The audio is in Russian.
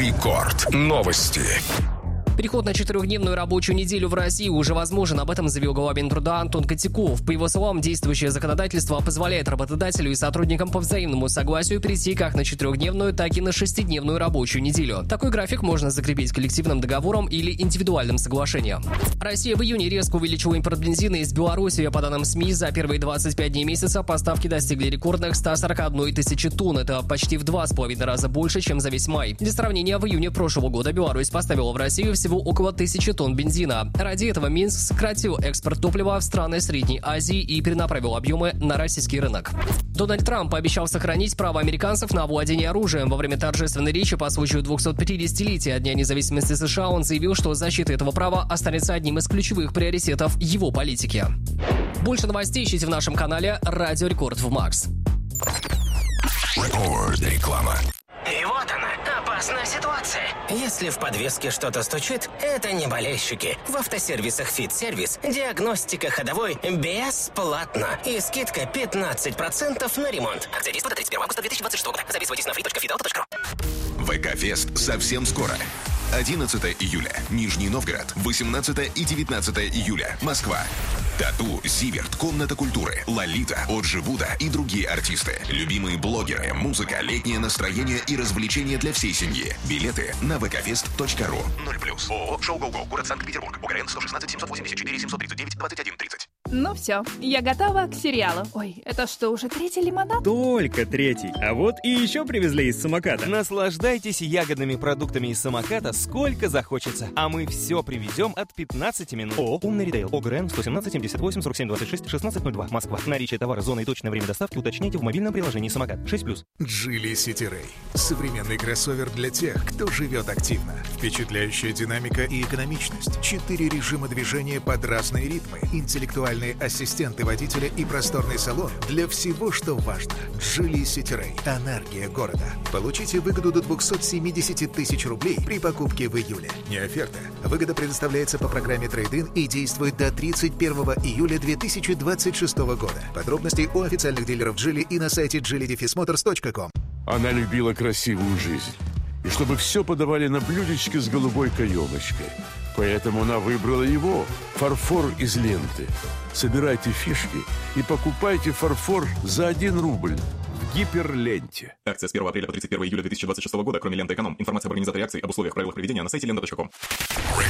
Рекорд. Новости. Переход на 4-дневную рабочую неделю в России уже возможен. Об этом заявил глава Минтруда Антон Котяков. По его словам, действующее законодательство позволяет работодателю и сотрудникам по взаимному согласию перейти как на 4-дневную, так и на 6-дневную рабочую неделю. Такой график можно закрепить коллективным договором или индивидуальным соглашением. Россия в июне резко увеличила импорт бензина из Беларуси. По данным СМИ, за первые 25 дней месяца поставки достигли рекордных 141 тысячи тонн. Это почти в 2,5 раза больше, чем за весь май. Для сравнения, в июне прошлого года Беларусь поставила в Россию всего около 1000 тонн бензина. Ради этого Минск сократил экспорт топлива в страны Средней Азии и перенаправил объемы на российский рынок. Дональд Трамп пообещал сохранить право американцев на владение оружием. Во время торжественной речи по случаю 250-летия Дня независимости США он заявил, что защита этого права останется одним из ключевых приоритетов его политики. Больше новостей ищите в нашем канале «Радио Рекорд» в Макс. Реклама. И вот она, опасная ситуация. Если в подвеске что-то стучит, это не болельщики. В автосервисах «Фит-сервис» диагностика ходовой бесплатно. И скидка 15% на ремонт. Акция действует до 31 августа 2026 года. Записывайтесь на free.fitauto.ru. ВК-фест совсем скоро. 11 июля. Нижний Новгород. 18 и 19 июля. Москва. Тату, Зиверт, Комната культуры, Лолита, Оджи Буда и другие артисты. Любимые блогеры, музыка, летнее настроение и развлечения для всей семьи. Билеты на vkfest.ru. 0+. ООО «Шоу Гоу-Гоу», город Санкт-Петербург. УКРН 116 784 739 2130. Ну все, я готова к сериалу. Ой, это что, уже 3-й лимонад? Только 3-й. А вот и еще привезли из самоката. Наслаждайтесь ягодными продуктами из самоката сколько захочется. А мы все привезем от 15 минут. О, умный ритейл. ОГРН 117 78 47 26 1602. Москва. Наличие товара, зона и точное время доставки уточняйте в мобильном приложении «Самокат». 6+. Geely City Ray. Современный кроссовер для тех, кто живет активно. Впечатляющая динамика и экономичность. 4 режима движения под разные ритмы. Интеллектуальные ассистенты водителя и просторный салон для всего, что важно. Geely City Ray. Энергия города. Получите выгоду до 270 тысяч рублей при покупке в июле. Не оферта. Выгода предоставляется по программе Трейд-ин и действует до 31 июля 2026 года. Подробности у официальных дилеров Geely и на сайте geely-motors.com. Она любила красивую жизнь. И чтобы все подавали на блюдечке с голубой каемочкой. Поэтому она выбрала его. Фарфор из ленты. Собирайте фишки и покупайте фарфор за 1 рубль. В Гиперленте. Акция с 1 апреля по 31 июля 2026 года, кроме ленты «Эконом». Информация об организаторе акции, об условиях, правилах проведения на сайте lenta.com.